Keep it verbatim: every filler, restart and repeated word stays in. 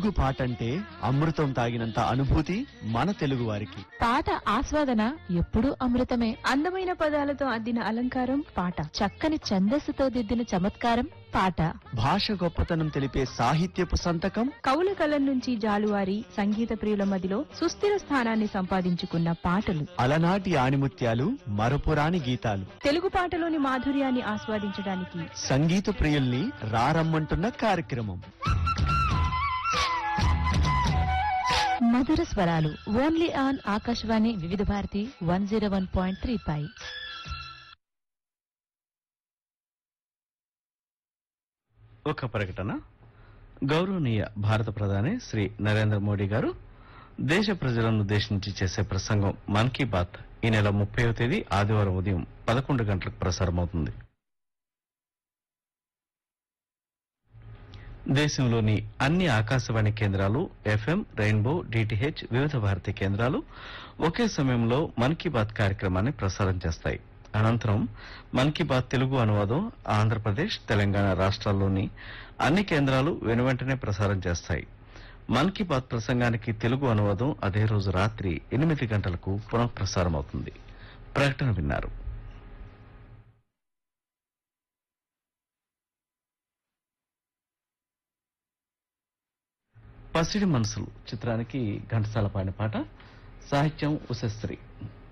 తెలుగు పాట అంటే అమృతం తాగినంత అనుభూతి మన తెలుగు వారికి. పాట ఆస్వాదన ఎప్పుడూ అమృతమే. అందమైన పదాలతో అద్దిన అలంకారం పాట. చక్కని ఛందస్సుతో దిద్దిన చమత్కారం పాట. భాష గొప్పతనం తెలిపే సాహిత్యపు సంతకం కవుల కలం నుంచి జాలువారి సంగీత ప్రియుల మదిలో సుస్థిర స్థానాన్ని సంపాదించుకున్న పాటలు. అలనాటి ఆణిముత్యాలు, మరపురాని గీతాలు. తెలుగు పాటలోని మాధుర్యాన్ని ఆస్వాదించడానికి సంగీత ప్రియుల్ని రారమ్మంటున్న కార్యక్రమం మధుర స్వరాలు ఓన్లీ ఆన్ ఆకాశవాణి వివిధ Bharati one zero one point three pi. ఒక ప్రకటన. గౌరవనీయ భారత ప్రధాని శ్రీ నరేంద్ర మోడీ గారు దేశ ప్రజలను ఉద్దేశించి చేసే ప్రసంగం మన్ కీ బాత్ ఈ నెల ముప్పైవ తేదీ ఆదివారం ఉదయం పదకొండు గంటలకు ప్రసారమవుతుంది. దేశంలోని అన్ని ఆకాశవాణి కేంద్రాలు, ఎఫ్ఎం, రెయిన్బో, డిటిహెచ్, వివిధ భారతి కేంద్రాలు ఒకే సమయంలో మన్ కీ బాత్ కార్యక్రమాన్ని ప్రసారం చేస్తాయి. అనంతరం మన్ కీ బాత్ తెలుగు అనువాదం ఆంధ్రప్రదేశ్, తెలంగాణ రాష్ట్రాల్లోని అన్ని కేంద్రాలు వెనువెంటనే ప్రసారం చేస్తాయి. మన్ కీ బాత్ ప్రసంగానికి తెలుగు అనువాదం అదే రోజు రాత్రి ఎనిమిది గంటలకు పునః ప్రసారమవుతుంది. ప్రకటన విన్నారు. పసిడి మనసులు చిత్రానికి ఘంటసాల పాడిన పాట, సాహిత్యం ఉషశ్రీ.